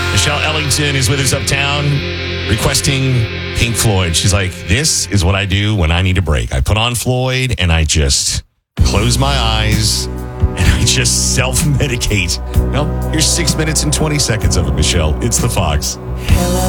Michelle Ellington is with us uptown requesting Pink Floyd. She's like, this is what I do when I need a break. I put on Floyd and I just close my eyes and I just self-medicate. Well, here's 6 minutes and 20 seconds of it, Michelle. It's the Fox. Hello.